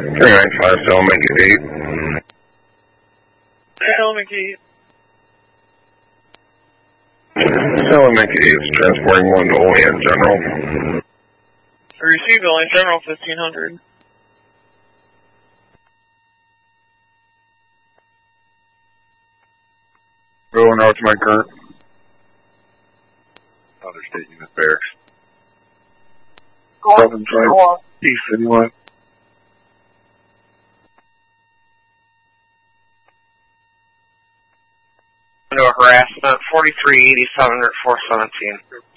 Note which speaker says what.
Speaker 1: 395 Salamanca 8.
Speaker 2: Salamanca 8.
Speaker 1: Salamanca 8 is transporting 1 to Olean General.
Speaker 2: Received Olean General 1500.
Speaker 1: Going out to my current.
Speaker 3: Understate unit barracks.
Speaker 1: Southern Drive. East anyway.
Speaker 4: No harassment, 4387 at 417.